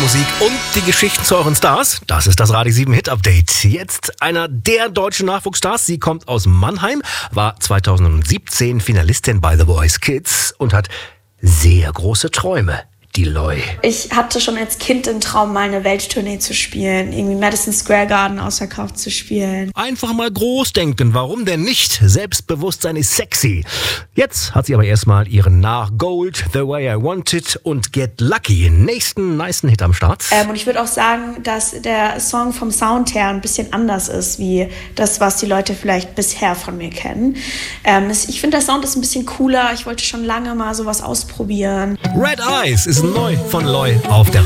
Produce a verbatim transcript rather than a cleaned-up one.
Musik und die Geschichten zu euren Stars. Das ist das Radio sieben Hit Update. Jetzt einer der deutschen Nachwuchsstars. Sie kommt aus Mannheim, war zweitausendsiebzehn Finalistin bei The Voice Kids und hat sehr große Träume. Die Loi. Ich hatte schon als Kind den Traum, mal eine Welttournee zu spielen, irgendwie Madison Square Garden ausverkauft zu spielen. Einfach mal groß denken, warum denn nicht? Selbstbewusstsein ist sexy. Jetzt hat sie aber erstmal ihren nach Gold, The Way I Want It und Get Lucky nächsten nicen Hit am Start. Ähm, und ich würde auch sagen, dass der Song vom Sound her ein bisschen anders ist, wie das, was die Leute vielleicht bisher von mir kennen. Ähm, ich finde, der Sound ist ein bisschen cooler. Ich wollte schon lange mal sowas ausprobieren. Red Eyes ist neu von Loi auf der